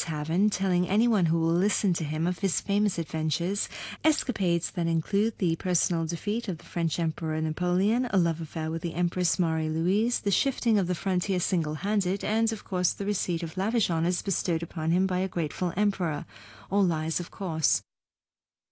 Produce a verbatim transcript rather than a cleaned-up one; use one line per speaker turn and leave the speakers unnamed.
tavern, telling anyone who will listen to him of his famous adventures, escapades that include the personal defeat of the French Emperor Napoleon, a love affair with the Empress Marie-Louise, the shifting of the frontier single-handed, and, of course, the receipt of lavish honors bestowed upon him by a grateful emperor. All lies, of course.